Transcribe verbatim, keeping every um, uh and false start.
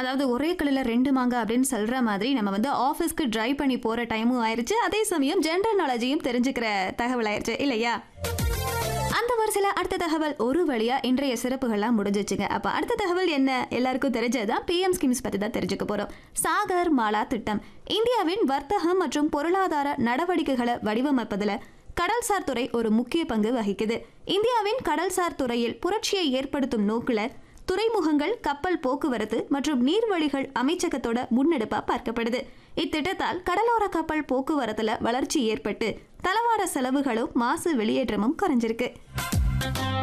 அதாவது ஒரே கல்லுல ரெண்டு மாங்கா அப்படின்னு சொல்ற மாதிரி நம்ம வந்து ஆஃபீஸ்க்கு டிரைவ் பண்ணி போற டைமும் ஆயிருச்சு, அதே சமயம் ஜென்ரல் நாலேஜையும் தெரிஞ்சுக்கிற தகவல் ஆயிருச்சு இல்லையா? அந்த வரிசையில அடுத்த தகவல் ஒரு வழியா இன்றைய சிறப்புகள்லாம் முடிஞ்சிச்சுங்க. அப்ப அடுத்த தகவல் என்ன? எல்லாருக்கும் தெரிஞ்சதுதான் பிஎம் ஸ்கீம்ஸ் பத்தி தான் தெரிஞ்சுக்க போறோம். சாகர் மாலா திட்டம் இந்தியாவின் வர்த்தகம் மற்றும் பொருளாதார நடவடிக்கைகளை வடிவமைப்பதுல கடல்சார் துறை ஒரு முக்கிய பங்கு வகிக்குது. இந்தியாவின் கடல்சார் துறையில் புரட்சியை ஏற்படுத்தும் நோக்குல துறைமுகங்கள், கப்பல் போக்குவரத்து மற்றும் நீர்வழிகள் அமைச்சகத்தோட முன்னெடுப்பா பார்க்கப்படுது. இத்திட்டத்தால் கடலோர கப்பல் போக்குவரத்துல வளர்ச்சி ஏற்பட்டு தளவாட செலவுகளும் மாசு வெளியேற்றமும் குறைஞ்சிருக்கு.